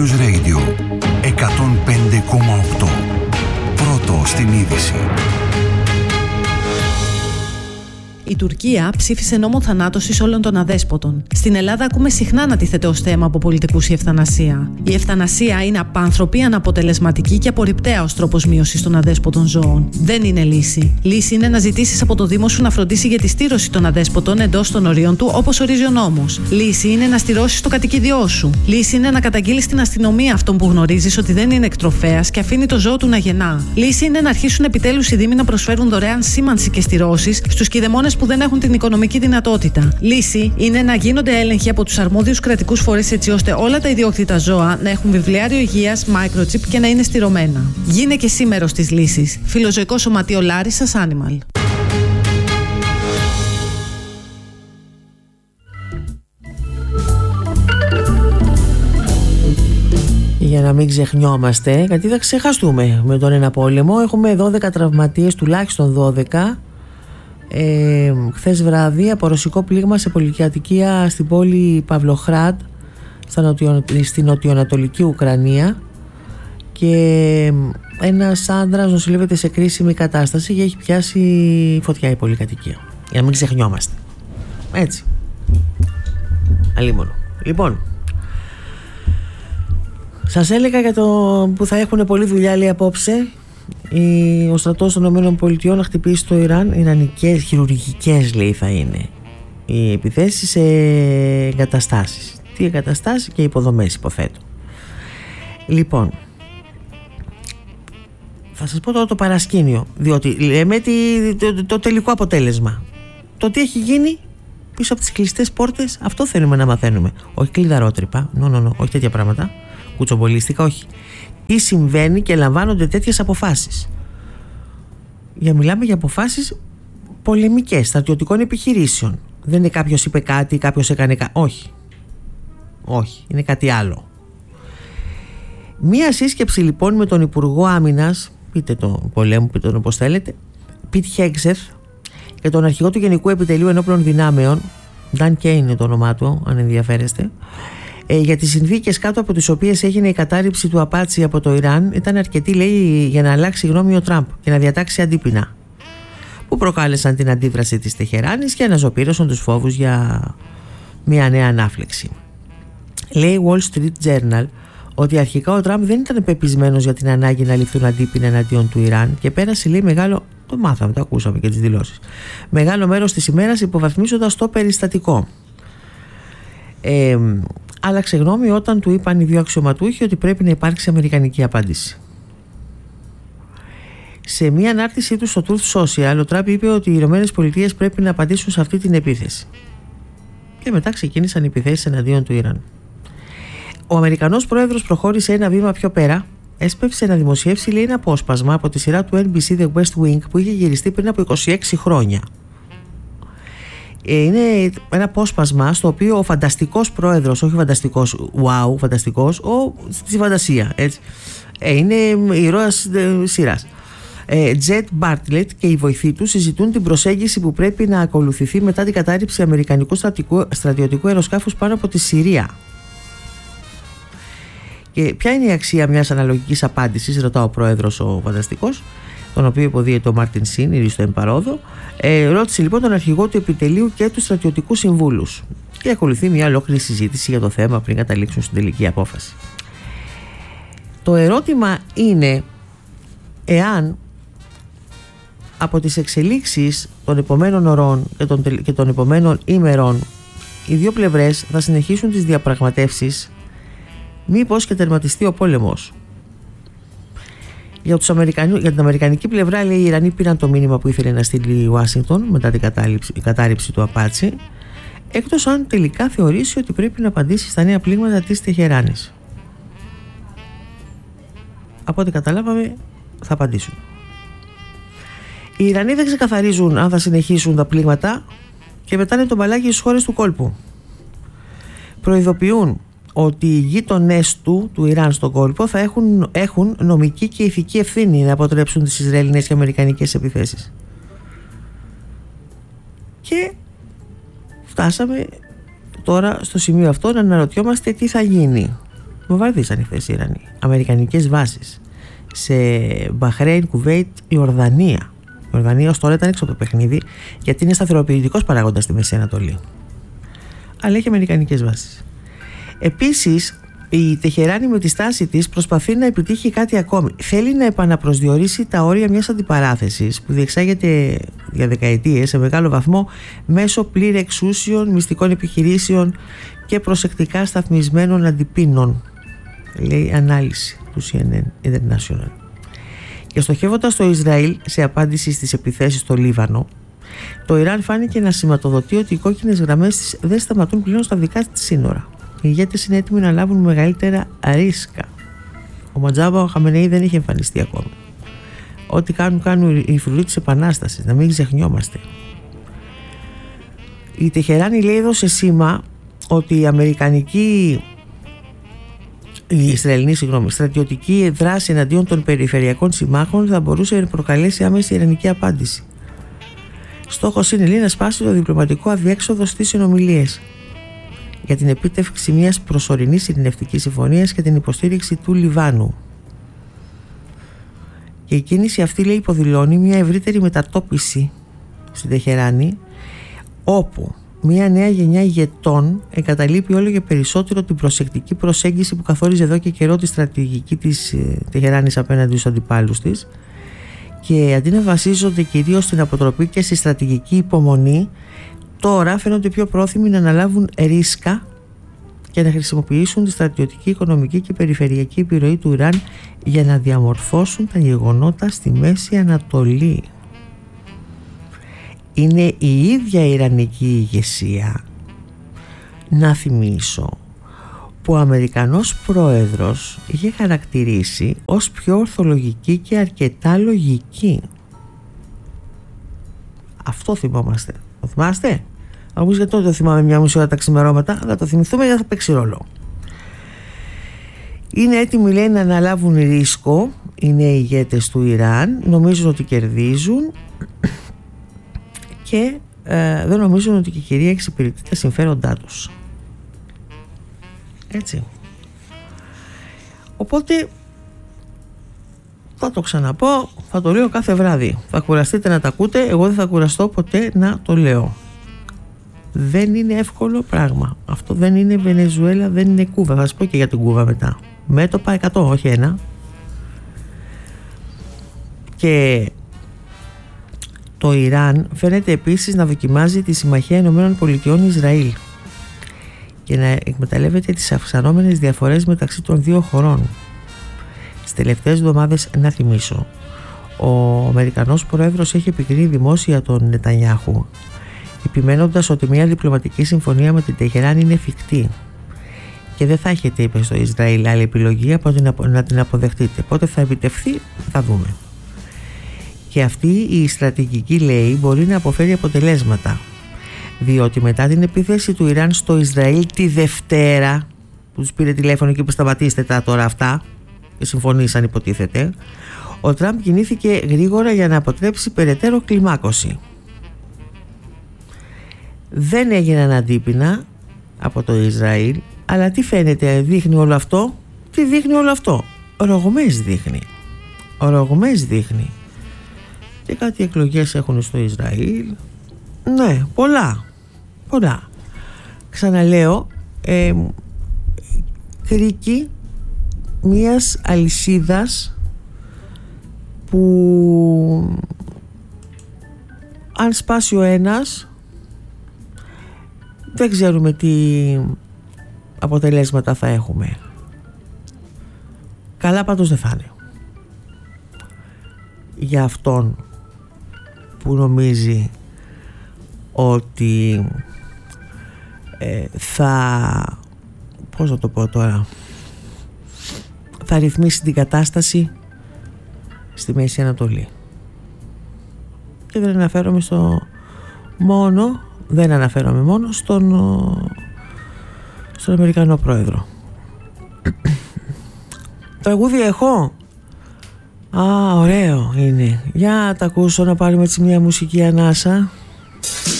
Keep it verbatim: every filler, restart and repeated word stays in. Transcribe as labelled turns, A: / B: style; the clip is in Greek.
A: News Radio εκατόν πέντε κόμμα οκτώ. Πρώτο στην είδηση.
B: Η Τουρκία ψήφισε νόμο θανάτωσης όλων των αδέσποτων. Στην Ελλάδα ακούμε συχνά να τίθεται ως θέμα από πολιτικούς η ευθανασία. Η ευθανασία είναι απάνθρωπη, αναποτελεσματική και απορριπταία ως τρόπος μείωσης των αδέσποτων ζώων. Δεν είναι λύση. Λύση είναι να ζητήσεις από το Δήμο σου να φροντίσει για τη στήρωση των αδέσποτων εντός των ορίων του, όπως ορίζει ο νόμος. Λύση είναι να στηρώσεις το κατοικίδιό σου. Λύση είναι να καταγγείλεις στην αστυνομία αυτόν που γνωρίζεις ότι δεν είναι εκτροφέας και αφήνει το ζώο του να γεννά. Λύση είναι να αρχίσουν επιτέλους οι Δήμοι να προσφέρουν δωρεάν σήμανση και στηρώσεις στους κηδεμόνες που δεν έχουν την οικονομική δυνατότητα. Λύση είναι να γίνονται έλεγχοι από τους αρμόδιους κρατικούς φορείς έτσι ώστε όλα τα ιδιόκτητα ζώα να έχουν βιβλιάριο υγείας, microchip και να είναι στηρωμένα. Γίνε και εσύ μέρος της λύσης. Φιλοζωικό Σωματείο Λάρισσας Animal.
C: Για να μην ξεχνιόμαστε, γιατί θα ξεχαστούμε με τον ένα πόλεμο. Έχουμε δώδεκα τραυματίες, τουλάχιστον δώδεκα. Ε, χθες βράδυ από ρωσικό πλήγμα σε πολυκατοικία στην πόλη Παυλοχράντ στην νοτιοανατολική Ουκρανία, και ένας άντρας νοσηλεύεται σε κρίσιμη κατάσταση και έχει πιάσει φωτιά η πολυκατοικία. Για να μην ξεχνιόμαστε. Έτσι. Αλίμονο. Λοιπόν, σας έλεγα για το που θα έχουν πολλή δουλειά, λέει, απόψε ο στρατός των ΗΠΑ να χτυπήσει το Ιράν. Ιρανικές, χειρουργικές, λέει, θα είναι οι επιθέσεις σε εγκαταστάσεις. Τι εγκαταστάσεις? Και υποδομές, υποθέτω. Λοιπόν, θα σας πω τώρα το παρασκήνιο, διότι λέμε τι, το, το τελικό αποτέλεσμα. Το τι έχει γίνει πίσω από τις κλειστές πόρτες, αυτό θέλουμε να μαθαίνουμε. Όχι κλειδαρότρυπα, νο, νο, νο, όχι τέτοια πράγματα, κουτσομπολίστικα, όχι. Τι συμβαίνει και λαμβάνονται τέτοιες αποφάσεις. Για μιλάμε για αποφάσεις πολεμικές, στρατιωτικών επιχειρήσεων. Δεν είναι κάποιος είπε κάτι, κάποιος έκανε κάτι. Όχι. Όχι, είναι κάτι άλλο. Μία σύσκεψη λοιπόν με τον Υπουργό Άμυνας, πείτε το πολέμου, πείτε τον όπως θέλετε, Πιτ Χέγκσεθ, και τον αρχηγό του Γενικού Επιτελείου Ενόπλων Δυνάμεων, Νταν Κέιν είναι το όνομά του, αν ενδιαφέρεστε, ε, για τις συνθήκες κάτω από τις οποίες έγινε η κατάρριψη του Απάτσι από το Ιράν, ήταν αρκετή, λέει, για να αλλάξει γνώμη ο Τραμπ και να διατάξει αντίπεινα, που προκάλεσαν την αντίδραση της Τεχεράνης και αναζωπήρωσαν τους φόβους για μια νέα ανάφλεξη. Λέει Wall Street Journal ότι αρχικά ο Τραμπ δεν ήταν πεπισμένος για την ανάγκη να ληφθούν αντίπεινα εναντίον του Ιράν και πέρασε, λέει, μεγάλο. Το μάθαμε, το ακούσαμε και τις δηλώσεις. Μεγάλο μέρος της ημέρας υποβαθμίζοντας το περιστατικό. Ε, άλλαξε γνώμη όταν του είπαν οι δύο αξιωματούχοι ότι πρέπει να υπάρξει αμερικανική απάντηση. Σε μια ανάρτησή του στο Truth Social, ο Τραμπ είπε ότι οι Ηνωμένες Πολιτείες πρέπει να απαντήσουν σε αυτή την επίθεση. Και μετά ξεκίνησαν οι επιθέσεις εναντίον του Ιράν. Ο Αμερικανός πρόεδρος προχώρησε ένα βήμα πιο πέρα. Έσπευσε να δημοσιεύσει, λέει, ένα απόσπασμα από τη σειρά του Εν Μπι Σι The West Wing που είχε γυριστεί πριν από είκοσι έξι χρόνια. Είναι ένα απόσπασμα στο οποίο ο φανταστικός πρόεδρος, όχι φανταστικός, wow, φανταστικός, ο, στη φαντασία, έτσι, είναι ήρωας σειράς, Τζετ Μπάρτλετ και οι βοηθοί του συζητούν την προσέγγιση που πρέπει να ακολουθηθεί μετά την κατάρριψη αμερικανικού στρατιωτικού αεροσκάφους πάνω από τη Συρία. Και ποια είναι η αξία μιας αναλογικής απάντησης, ρωτά ο πρόεδρος ο φανταστικός, τον οποίο υποδίεται ο Μάρτιν Σιν, ήδη στο εμπαρόδο. Ε, ρώτησε λοιπόν τον αρχηγό του επιτελείου και τους στρατιωτικούς συμβούλους. Και ακολουθεί μια ολόκληρη συζήτηση για το θέμα πριν καταλήξουν στην τελική απόφαση. Το ερώτημα είναι εάν από τις εξελίξεις των επομένων ωρών και των, και των επομένων ημερών οι δύο πλευρές θα συνεχίσουν τις διαπραγματεύσεις, μήπως και τερματιστεί ο πόλεμος. Για, τους Αμερικανού, για την αμερικανική πλευρά, λέει, οι Ιρανοί πήραν το μήνυμα που ήθελε να στείλει η Ουάσιγκτον μετά την κατάρριψη του Απάτσι, εκτός αν τελικά θεωρήσει ότι πρέπει να απαντήσει στα νέα πλήγματα της Τεχεράνης. Από ό,τι καταλάβαμε, θα απαντήσουν. Οι Ιρανοί δεν ξεκαθαρίζουν αν θα συνεχίσουν τα πλήγματα και πετάνε το μπαλάκι στις χώρες του κόλπου. Προειδοποιούν ότι οι γείτονές του, του Ιράν στον κόλπο, θα έχουν, έχουν νομική και ηθική ευθύνη να αποτρέψουν τις Ισραηλινές και Αμερικανικές επιθέσεις. Και φτάσαμε τώρα στο σημείο αυτό να αναρωτιόμαστε τι θα γίνει. βομβαρδίσαν χθες οι Ιρανοί αμερικανικές βάσεις σε Μπαχρέιν, Κουβέιτ, Ιορδανία. Η Ιορδανία ως τώρα ήταν έξω από το παιχνίδι, γιατί είναι σταθεροποιητικός παράγοντας στη Μέση Ανατολή, αλλά έχει αμερικανικές βάσεις. Επίσης, η Τεχεράνη με τη στάση της προσπαθεί να επιτύχει κάτι ακόμη. Θέλει να επαναπροσδιορίσει τα όρια μιας αντιπαράθεσης που διεξάγεται για δεκαετίες σε μεγάλο βαθμό μέσω πλήρη εξούσιων, μυστικών επιχειρήσεων και προσεκτικά σταθμισμένων αντιπίνων, λέει ανάλυση του σι εν εν International. Και στοχεύοντας το Ισραήλ σε απάντηση στις επιθέσεις στο Λίβανο, το Ιράν φάνηκε να σηματοδοτεί ότι οι κόκκινες γραμμές της δεν σταματούν πλέον στα δικά της σύνορα. Οι ηγέτες είναι έτοιμοι να λάβουν μεγαλύτερα ρίσκα. Ο Ματζάμπα ο Χαμενεή δεν έχει εμφανιστεί ακόμη. Ό,τι κάνουν, κάνουν οι φρουροί της Επανάστασης, να μην ξεχνιόμαστε. Η Τεχεράνη, λέει, έδωσε σήμα ότι η αμερικανική, η Ισραηλινή, συγγνώμη, στρατιωτική δράση εναντίον των περιφερειακών συμμάχων θα μπορούσε να προκαλέσει άμεση ιρανική απάντηση. Στόχος είναι, λέει, να σπάσει το διπλωματικό αδιέξοδο στις συνομιλίες για την επίτευξη μιας προσωρινής ειρηνευτικής συμφωνίας και την υποστήριξη του Λιβάνου. Και η κίνηση αυτή, λέει, υποδηλώνει μια ευρύτερη μετατόπιση στην Τεχεράνη, όπου μια νέα γενιά ηγετών εγκαταλείπει όλο και περισσότερο την προσεκτική προσέγγιση που καθόριζε εδώ και καιρό τη στρατηγική της Τεχεράνης απέναντι στους αντιπάλους της, και αντί να βασίζονται κυρίως στην αποτροπή και στη στρατηγική υπομονή, τώρα φαίνονται πιο πρόθυμοι να αναλάβουν ρίσκα και να χρησιμοποιήσουν τη στρατιωτική, οικονομική και περιφερειακή επιρροή του Ιράν για να διαμορφώσουν τα γεγονότα στη Μέση Ανατολή. Είναι η ίδια η Ιρανική ηγεσία, να θυμίσω, που ο Αμερικανός πρόεδρος είχε χαρακτηρίσει ως πιο ορθολογική και αρκετά λογική. Αυτό θυμόμαστε. Το θυμάστε? Όμως γιατί το θυμάμαι μια μισή ώρα τα ξημερώματα, αλλά το θυμηθούμε γιατί θα παίξει ρόλο. Είναι έτοιμοι, λέει, να αναλάβουν ρίσκο οι νέοι ηγέτες του Ιράν, νομίζουν ότι κερδίζουν και ε, δεν νομίζουν ότι η κυρία εξυπηρετεί τα συμφέροντά τους. Έτσι. Οπότε θα το ξαναπώ, θα το λέω κάθε βράδυ. Θα κουραστείτε να τα ακούτε, εγώ δεν θα κουραστώ ποτέ να το λέω. Δεν είναι εύκολο πράγμα. Αυτό δεν είναι Βενεζουέλα, δεν είναι Κούβα. Θα σας πω και για την Κούβα μετά. Μέτωπα εκατό, όχι ένα. Και το Ιράν φαίνεται επίσης να δοκιμάζει τη Συμμαχία Ηνωμένων Πολιτειών Ισραήλ και να εκμεταλλεύεται τις αυξανόμενες διαφορές μεταξύ των δύο χωρών. Στις τελευταίες εβδομάδες, να θυμίσω, ο Αμερικανός πρόεδρος έχει επικρίνει δημόσια τον Νετανιάχου, επιμένοντας ότι μια διπλωματική συμφωνία με την Τεχεράνη είναι εφικτή και δεν θα έχετε, είπε στο Ισραήλ, άλλη επιλογή από να την αποδεχτείτε. Πότε θα επιτευχθεί, θα δούμε. Και αυτή η στρατηγική, λέει, μπορεί να αποφέρει αποτελέσματα, διότι μετά την επίθεση του Ιράν στο Ισραήλ τη Δευτέρα, που τους πήρε τηλέφωνο και είπε σταματήστε τα τώρα αυτά και συμφωνήσαν, υποτίθεται, ο Τραμπ κινήθηκε γρήγορα για να αποτρέψει περαιτέρω κλιμάκωση. Δεν έγιναν αντίπεινα από το Ισραήλ, αλλά τι φαίνεται, δείχνει όλο αυτό? Τι δείχνει όλο αυτό? Ρογμές δείχνει. Ρογμές δείχνει. Και κάτι εκλογές έχουν στο Ισραήλ. Ναι, πολλά. Πολλά. Ξαναλέω, ε, κρίκη μιας αλυσίδας που αν σπάσει ο ένας δεν ξέρουμε τι αποτελέσματα θα έχουμε. Καλά πάντως δεν θα είναι. Για αυτόν που νομίζει ότι ε, θα πώς να το πω τώρα θα ρυθμίσει την κατάσταση στη Μέση Ανατολή. Και δεν αναφέρομαι στο μόνο δεν αναφέρομαι μόνο στον στον Αμερικανό πρόεδρο. Τραγούδι έχω. Α, ωραίο είναι. Για τα ακούσω, να πάρουμε έτσι μια μουσική ανάσα.